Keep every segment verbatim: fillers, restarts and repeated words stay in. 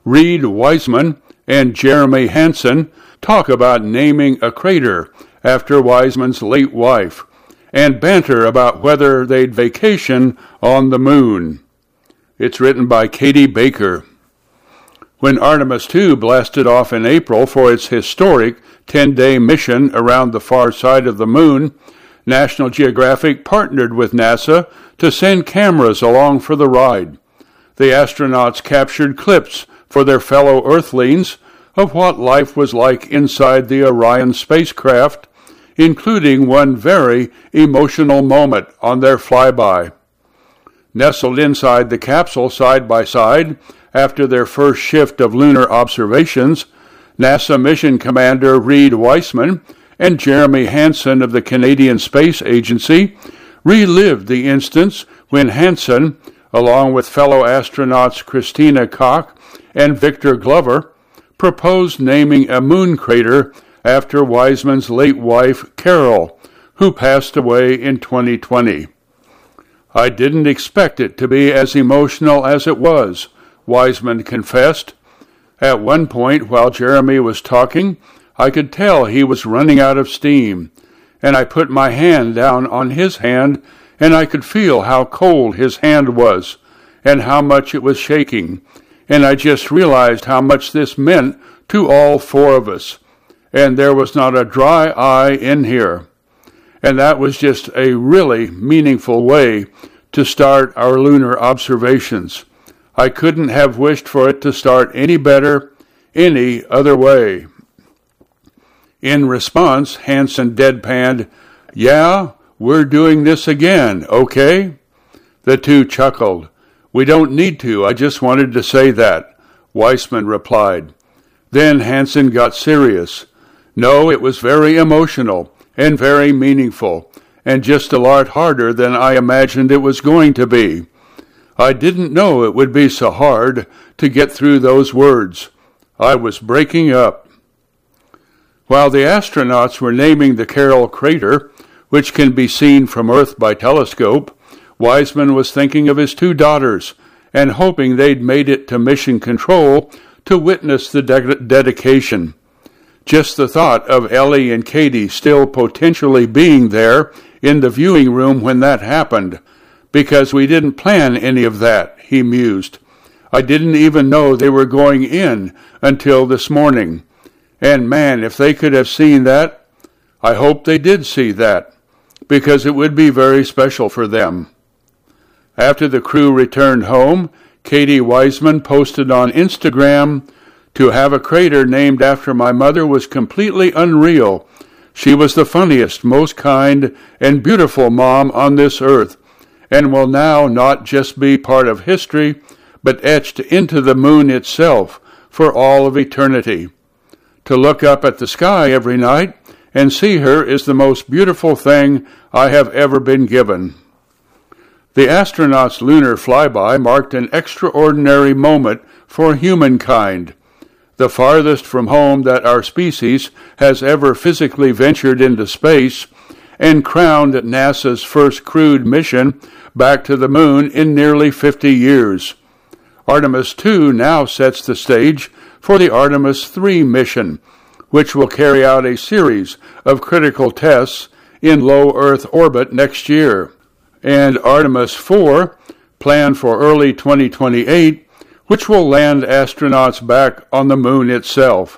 Reed Wiseman and Jeremy Hansen talk about naming a crater after Wiseman's late wife, and banter about whether they'd vacation on the moon. It's written by Katie Baker. When Artemis two blasted off in April for its historic ten-day mission around the far side of the moon, National Geographic partnered with NASA to send cameras along for the ride. The astronauts captured clips for their fellow Earthlings of what life was like inside the Orion spacecraft, including one very emotional moment on their flyby. Nestled inside the capsule side by side after their first shift of lunar observations, NASA mission commander Reed Wiseman and Jeremy Hansen of the Canadian Space Agency relived the instance when Hansen, along with fellow astronauts Christina Koch and Victor Glover, proposed naming a moon crater after Wiseman's late wife, Carol, who passed away in twenty twenty. "I didn't expect it to be as emotional as it was," Wiseman confessed. "At one point, while Jeremy was talking, I could tell he was running out of steam, and I put my hand down on his hand, and I could feel how cold his hand was, and how much it was shaking, and I just realized how much this meant to all four of us, and there was not a dry eye in here. And that was just a really meaningful way to start our lunar observations. I couldn't have wished for it to start any better, any other way." In response, Hansen deadpanned, "Yeah, we're doing this again, okay?" The two chuckled. "We don't need to, I just wanted to say that," Wiseman replied. Then Hansen got serious. "No, it was very emotional and very meaningful, and just a lot harder than I imagined it was going to be. I didn't know it would be so hard to get through those words. I was breaking up." While the astronauts were naming the Carol crater, which can be seen from Earth by telescope, Wiseman was thinking of his two daughters and hoping they'd made it to mission control to witness the de- dedication. Just the thought of Ellie and Katie still potentially being there in the viewing room when that happened, because we didn't plan any of that, he mused. "I didn't even know they were going in until this morning. And man, if they could have seen that, I hope they did see that, because it would be very special for them." After the crew returned home, Katie Wiseman posted on Instagram, "To have a crater named after my mother was completely unreal. She was the funniest, most kind, and beautiful mom on this earth, and will now not just be part of history, but etched into the moon itself for all of eternity. To look up at the sky every night and see her is the most beautiful thing I have ever been given." The astronauts' lunar flyby marked an extraordinary moment for humankind, the farthest from home that our species has ever physically ventured into space, and crowned NASA's first crewed mission back to the moon in nearly fifty years. Artemis two now sets the stage for the Artemis three mission, which will carry out a series of critical tests in low Earth orbit next year. And Artemis four, planned for early twenty twenty-eight, which will land astronauts back on the moon itself.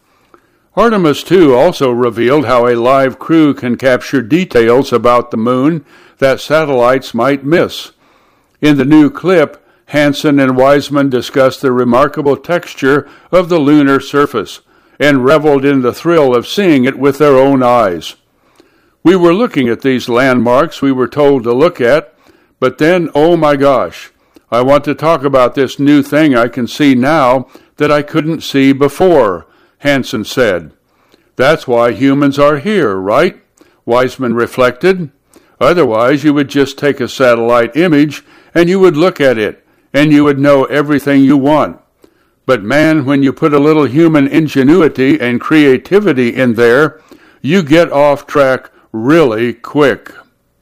Artemis two also revealed how a live crew can capture details about the moon that satellites might miss. In the new clip, Hansen and Wiseman discussed the remarkable texture of the lunar surface and reveled in the thrill of seeing it with their own eyes. "We were looking at these landmarks we were told to look at, but then, oh my gosh, I want to talk about this new thing I can see now that I couldn't see before," Hansen said. "That's why humans are here, right?" Wiseman reflected. "Otherwise, you would just take a satellite image and you would look at it, and you would know everything you want. But man, when you put a little human ingenuity and creativity in there, you get off track really quick."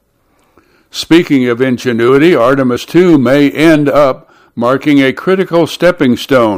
Speaking of ingenuity, Artemis two may end up marking a critical stepping stone